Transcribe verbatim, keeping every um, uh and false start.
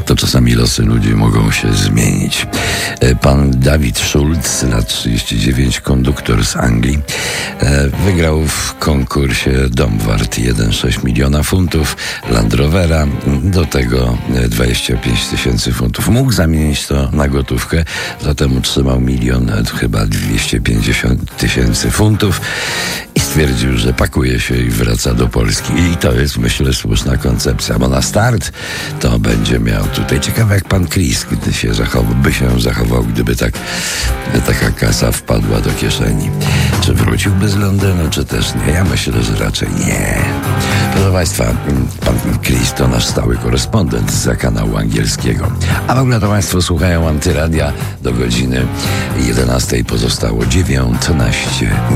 to czasami losy ludzi mogą się zmienić. Pan Dawid Schulz, lat trzydzieści dziewięć, konduktor z Anglii, wygrał w konkursie dom wart jeden przecinek sześć miliona funtów, Land Rovera, do tego dwadzieścia pięć tysięcy funtów. Mógł zamienić to na gotówkę, zatem otrzymał milion, chyba dwieście pięćdziesiąt tysięcy funtów i stwierdził, że pakuje się i wraca do Polski. I to jest, myślę, słuszna koncepcja, bo na start to będzie miał tutaj. Ciekawe, jak pan Chris gdy się zachował, by się zachował, gdyby tak taka kasa wpadła do kieszeni. Czy wróciłby z Londynu, czy też nie? Ja myślę, że raczej nie. Proszę państwa, pan Chris to nasz stały korespondent z kanału angielskiego. A w ogóle to państwo słuchają Antyradia. Do godziny jedenastej pozostało dziewiętnaście